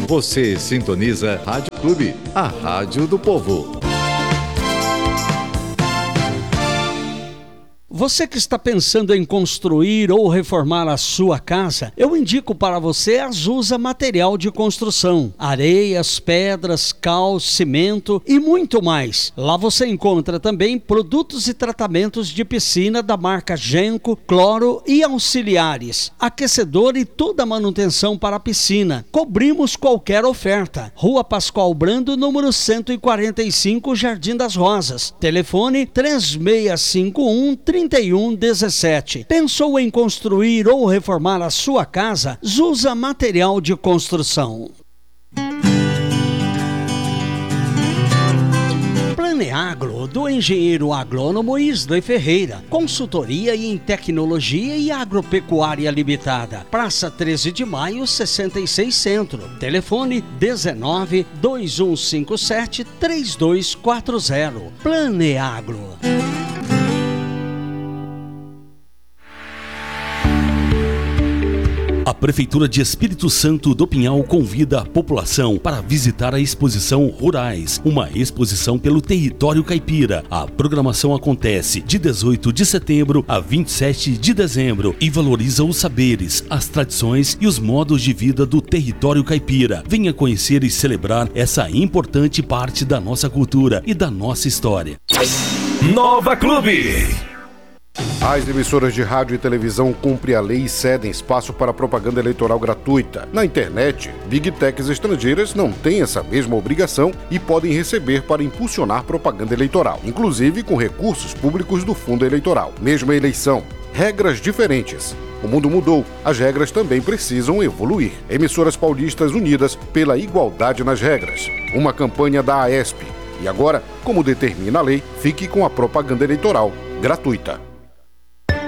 Você sintoniza Rádio Clube, a rádio do povo. Você que está pensando em construir ou reformar a sua casa, eu indico para você a Zusa Material de Construção. Areias, pedras, cal, cimento e muito mais. Lá você encontra também produtos e tratamentos de piscina da marca Genco, Cloro e auxiliares. Aquecedor e toda a manutenção para a piscina. Cobrimos qualquer oferta. Rua Pascoal Brando, número 145, Jardim das Rosas. Telefone 3651-3117. Pensou em construir ou reformar a sua casa? Zusa Material de Construção. Planeagro, do engenheiro agrônomo Isley Ferreira. Consultoria em tecnologia e agropecuária limitada. Praça 13 de Maio, 66 Centro. Telefone 19-2157-3240. Planeagro. A Prefeitura de Espírito Santo do Pinhal convida a população para visitar a exposição Rurais, uma exposição pelo território caipira. A programação acontece de 18 de setembro a 27 de dezembro e valoriza os saberes, as tradições e os modos de vida do território caipira. Venha conhecer e celebrar essa importante parte da nossa cultura e da nossa história. Nova Clube. As emissoras de rádio e televisão cumprem a lei e cedem espaço para propaganda eleitoral gratuita. Na internet, Big Techs estrangeiras não têm essa mesma obrigação e podem receber para impulsionar propaganda eleitoral, inclusive com recursos públicos do fundo eleitoral. Mesma eleição, regras diferentes. O mundo mudou, as regras também precisam evoluir. Emissoras paulistas unidas pela igualdade nas regras. Uma campanha da AESP. E agora, como determina a lei, fique com a propaganda eleitoral gratuita.